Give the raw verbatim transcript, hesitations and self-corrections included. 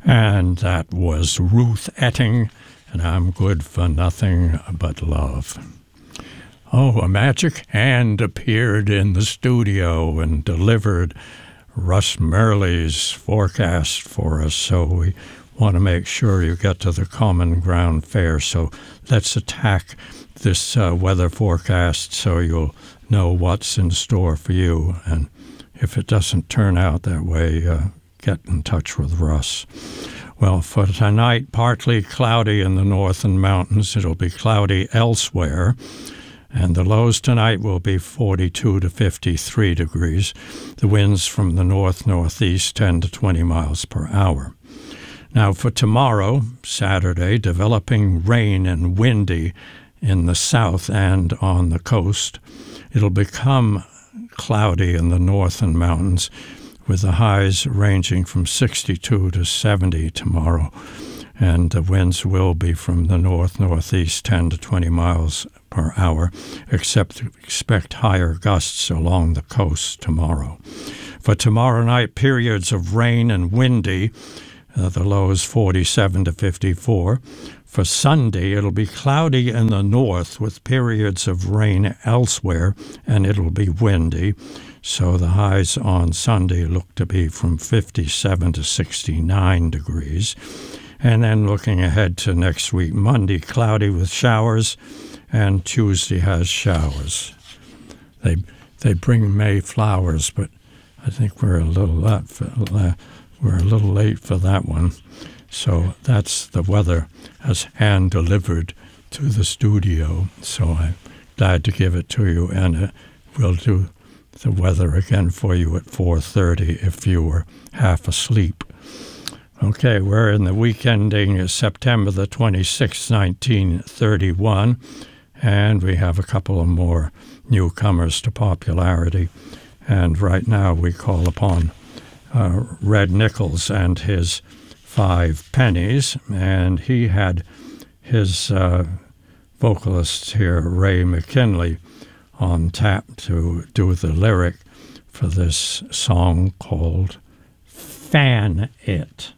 And that was Ruth Etting, and I'm good for nothing but love. Oh, a magic hand appeared in the studio and delivered Russ Merle's forecast for us, so we want to make sure you get to the Common Ground Fair. So let's attack this uh, weather forecast so you'll know what's in store for you. And if it doesn't turn out that way, uh, get in touch with Russ. Well, for tonight, partly cloudy in the northern mountains. It'll be cloudy elsewhere. And the lows tonight will be forty-two to fifty-three degrees. The winds from the north-northeast ten to twenty miles per hour. Now for tomorrow, Saturday, developing rain and windy in the south and on the coast. It'll become cloudy in the northern mountains with the highs ranging from sixty-two to seventy tomorrow. And the winds will be from the north-northeast ten to twenty miles per hour, except expect higher gusts along the coast tomorrow. For tomorrow night, periods of rain and windy, uh, the lows forty-seven to fifty-four. For Sunday, it'll be cloudy in the north with periods of rain elsewhere, and it'll be windy. So the highs on Sunday look to be from fifty-seven to sixty-nine degrees. And then looking ahead to next week, Monday, cloudy with showers, and Tuesday has showers. They they bring May flowers, but I think we're a little late for, we're a little late for that one. So that's the weather as hand delivered to the studio. So I'm glad to give it to you, and uh, we'll do the weather again for you at four thirty if you were half asleep. Okay, we're in the week ending September the twenty-sixth, nineteen thirty-one, and we have a couple of more newcomers to popularity. And right now we call upon uh, Red Nichols and his Five Pennies, and he had his uh, vocalist here, Ray McKinley, on tap to do the lyric for this song called Fan It.